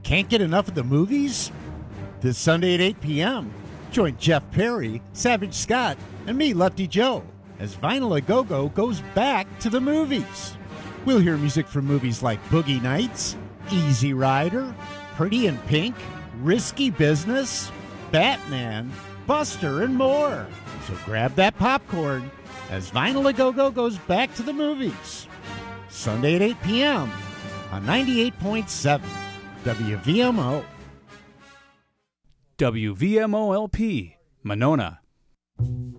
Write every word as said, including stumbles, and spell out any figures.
Can't get enough of the movies? This Sunday at eight p.m., join Jeff Perry, Savage Scott, and me, Lefty Joe, as Vinyl A Go-Go goes back to the movies. We'll hear music from movies like Boogie Nights, Easy Rider, Pretty in Pink, Risky Business, Batman, Buster, and more. So grab that popcorn as Vinyl A Go-Go goes back to the movies. Sunday at eight p.m. on ninety-eight point seven W V M O. W V M O L P, Monona.